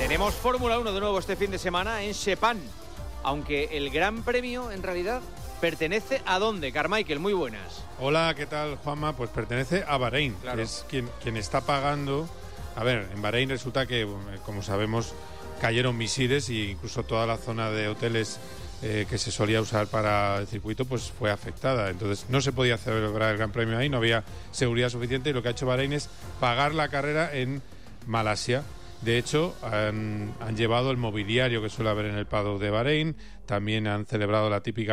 Tenemos Fórmula 1 de nuevo este fin de semana en Sepang, aunque el Gran Premio en realidad pertenece ¿a dónde? Carmichael, muy buenas. Hola, ¿qué tal, Juanma? Pues pertenece a Bahrein, claro. Que es quien está pagando. A ver, en Bahrein resulta que, como sabemos, cayeron misiles e incluso toda la zona de hoteles que se solía usar para el circuito pues fue afectada. Entonces no se podía celebrar el Gran Premio ahí, no había seguridad suficiente y lo que ha hecho Bahrein es pagar la carrera en Malasia. De hecho, han llevado el mobiliario que suele haber en el paddock de Bahrein, también han celebrado la típica